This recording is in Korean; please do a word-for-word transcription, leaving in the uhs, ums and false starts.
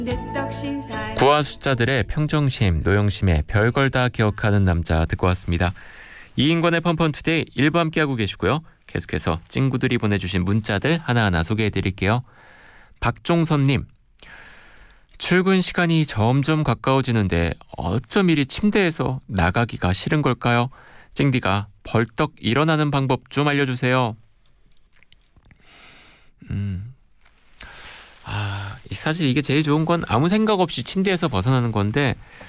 부하 숫자들의 평정심, 노영심의 별걸 다 기억하는 남자 듣고 왔습니다. 이인권의 펀펀투데이 일부 함께하고 계시고요. 계속해서 찐구들이 보내주신 문자들 하나하나 소개해드릴게요. 박종선님, 출근 시간이 점점 가까워지는데 어쩜 이리 침대에서 나가기가 싫은 걸까요? 찡디가 벌떡 일어나는 방법 좀 알려주세요. 음, 아, 사실 이게 제일 좋은 건 아무 생각 없이 침대에서 벗어나는 건데